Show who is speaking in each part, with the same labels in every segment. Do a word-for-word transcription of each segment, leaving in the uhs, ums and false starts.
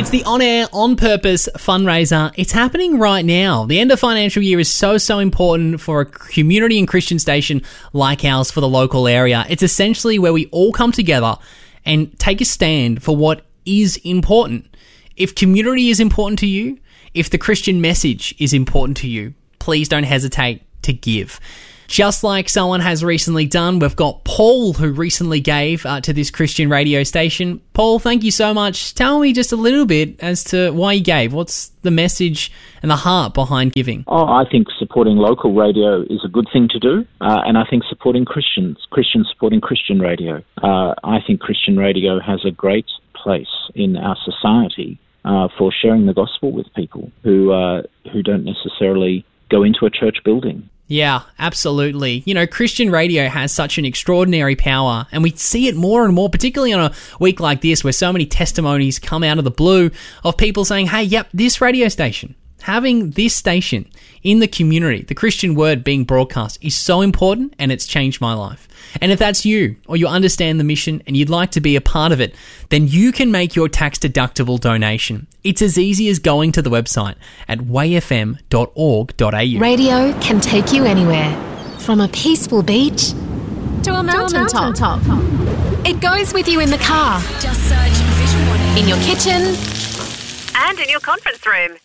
Speaker 1: It's the On Air, On Purpose fundraiser. It's happening right now. The end of financial year is so, so important for a community and Christian station like ours for the local area. It's essentially where we all come together and take a stand for what is important. If community is important to you, if the Christian message is important to you, please don't hesitate to give. Just like someone has recently done, we've got Paul who recently gave uh, to this Christian radio station. Paul, thank you so much. Tell me just a little bit as to why you gave. What's the message and the heart behind giving?
Speaker 2: Oh, I think supporting local radio is a good thing to do, uh, and I think supporting Christians, Christians supporting Christian radio. Uh, I think Christian radio has a great place in our society uh, for sharing the gospel with people who uh, who don't necessarily go into a church building.
Speaker 1: Yeah, absolutely. You know, Christian radio has such an extraordinary power, and we see it more and more, particularly on a week like this where so many testimonies come out of the blue of people saying, hey, yep, this radio station, having this station in the community, the Christian word being broadcast is so important, and it's changed my life. And if that's you, or you understand the mission and you'd like to be a part of it, then you can make your tax-deductible donation. It's as easy as going to the website at way f m dot org dot a u.
Speaker 3: Radio can take you anywhere, from a peaceful beach to a mountain top. top. It goes with you in the car,
Speaker 4: Just search Vision One
Speaker 3: in your kitchen,
Speaker 5: and in your conference room.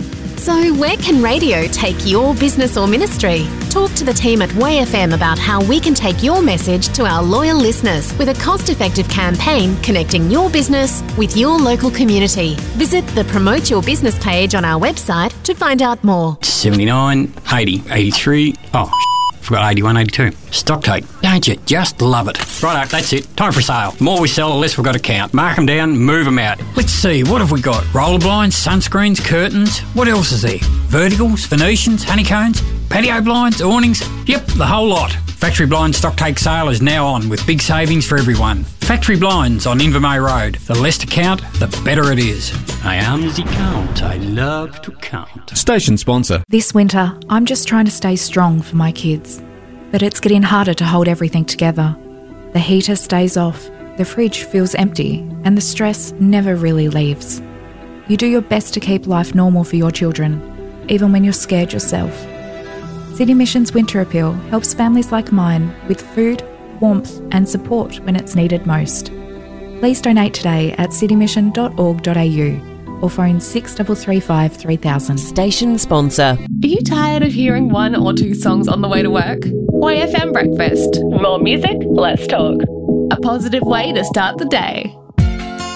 Speaker 3: So where can radio take your business or ministry? Talk to the team at Way F M about how we can take your message to our loyal listeners with a cost-effective campaign connecting your business with your local community. Visit the Promote Your Business page on our website to find out more.
Speaker 6: seventy-nine, eighty, eighty-three, oh, forgot eighty-one, eighty-two. Stock take. Don't you just love it? Righto, that's it. Time for sale. The more we sell, the less we've got to count. Mark them down, move them out. Let's see, what have we got? Roller blinds, sunscreens, curtains. What else is there? Verticals, Venetians, honeycombs, patio blinds, awnings. Yep, the whole lot. Factory Blind stock take sale is now on with big savings for everyone. Factory Blinds on Invermay Road. The less to count, the better it is. I am the count. I love to count.
Speaker 7: Station sponsor.
Speaker 8: This winter, I'm just trying to stay strong for my kids. But it's getting harder to hold everything together. The heater stays off, the fridge feels empty, and the stress never really leaves. You do your best to keep life normal for your children, even when you're scared yourself. City Mission's Winter Appeal helps families like mine with food, warmth and support when it's needed most. Please donate today at city mission dot org dot a u or phone six three three five three thousand.
Speaker 9: Station sponsor.
Speaker 10: Are you tired of hearing one or two songs on the way to work? Y F M Breakfast. More music, less talk. A positive way to start the day.